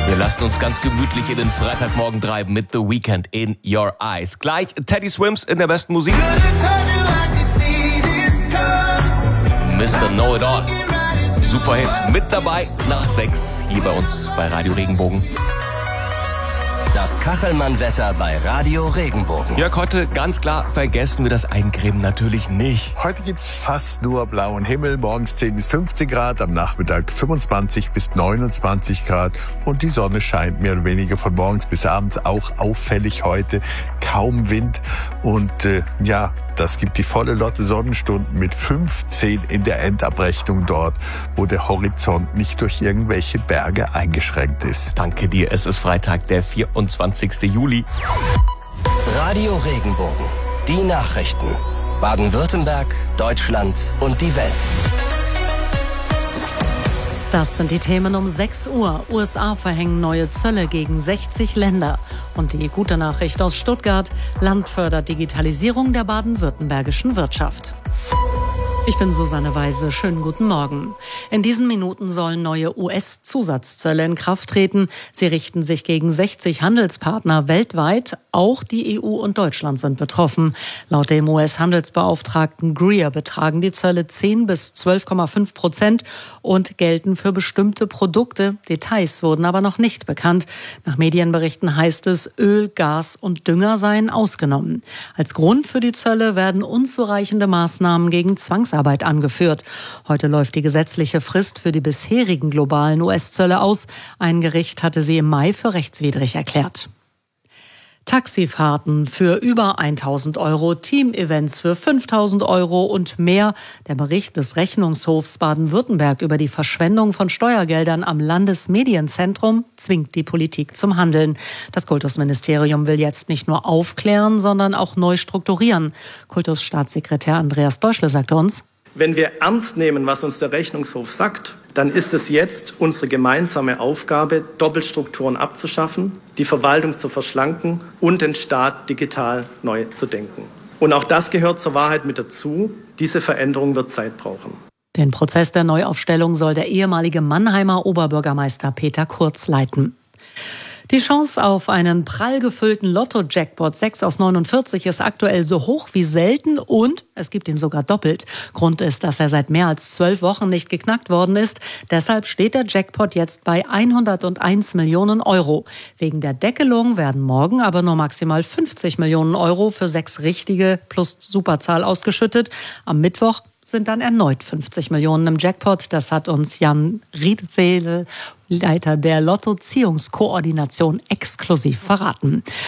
Wir lassen uns ganz gemütlich in den Freitagmorgen treiben mit The Weeknd in Your Eyes. Gleich Teddy Swims in der besten Musik. Mr. Know It All. Superhit mit dabei nach 6 hier bei uns bei Radio Regenbogen. Das Kachelmann-Wetter bei Radio Regenbogen. Jörg, heute ganz klar vergessen wir das Eincremen natürlich nicht. Heute gibt's fast nur blauen Himmel, morgens 10 bis 15 Grad, am Nachmittag 25 bis 29 Grad und die Sonne scheint mehr oder weniger von morgens bis abends, auch auffällig heute, kaum Wind und das gibt die volle Lotte Sonnenstunden mit 15 in der Endabrechnung dort, wo der Horizont nicht durch irgendwelche Berge eingeschränkt ist. Danke dir, es ist Freitag, der 24. Juli. Radio Regenbogen, die Nachrichten. Baden-Württemberg, Deutschland und die Welt. Das sind die Themen um 6 Uhr. USA verhängen neue Zölle gegen 60 Länder. Und die gute Nachricht aus Stuttgart: Land fördert Digitalisierung der baden-württembergischen Wirtschaft. Ich bin Susanne Weise. Schönen guten Morgen. In diesen Minuten sollen neue US-Zusatzzölle in Kraft treten. Sie richten sich gegen 60 Handelspartner weltweit. Auch die EU und Deutschland sind betroffen. Laut dem US-Handelsbeauftragten Greer betragen die Zölle 10 bis 12,5% und gelten für bestimmte Produkte. Details wurden aber noch nicht bekannt. Nach Medienberichten heißt es, Öl, Gas und Dünger seien ausgenommen. Als Grund für die Zölle werden unzureichende Maßnahmen gegen Zwangsarbeit angeführt. Heute läuft die gesetzliche Frist für die bisherigen globalen US-Zölle aus. Ein Gericht hatte sie im Mai für rechtswidrig erklärt. Taxifahrten für über 1.000 Euro, Team-Events für 5.000 Euro und mehr. Der Bericht des Rechnungshofs Baden-Württemberg über die Verschwendung von Steuergeldern am Landesmedienzentrum zwingt die Politik zum Handeln. Das Kultusministerium will jetzt nicht nur aufklären, sondern auch neu strukturieren. Kultusstaatssekretär Andreas Deuschle sagte uns: Wenn wir ernst nehmen, was uns der Rechnungshof sagt, dann ist es jetzt unsere gemeinsame Aufgabe, Doppelstrukturen abzuschaffen, die Verwaltung zu verschlanken und den Staat digital neu zu denken. Und auch das gehört zur Wahrheit mit dazu. Diese Veränderung wird Zeit brauchen. Den Prozess der Neuaufstellung soll der ehemalige Mannheimer Oberbürgermeister Peter Kurz leiten. Die Chance auf einen prall gefüllten Lotto-Jackpot 6 aus 49 ist aktuell so hoch wie selten und es gibt ihn sogar doppelt. Grund ist, dass er seit mehr als 12 Wochen nicht geknackt worden ist. Deshalb steht der Jackpot jetzt bei 101 Millionen Euro. Wegen der Deckelung werden morgen aber nur maximal 50 Millionen Euro für 6 richtige plus Superzahl ausgeschüttet. Am Mittwoch sind dann erneut 50 Millionen im Jackpot. Das hat uns Jan Riedseele, Leiter der Lottoziehungskoordination, exklusiv verraten.